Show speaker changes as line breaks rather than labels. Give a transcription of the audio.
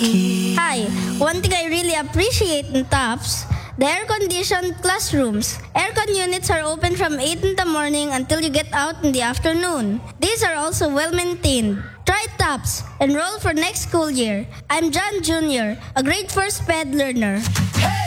Hi, one thing I really appreciate in TOPS, the air-conditioned classrooms. Aircon units are open from 8 in the morning until you get out in the afternoon. These are also well-maintained. Try TOPS. Enroll for next school year. I'm John Jr., a grade 4 SPED learner.
Hey!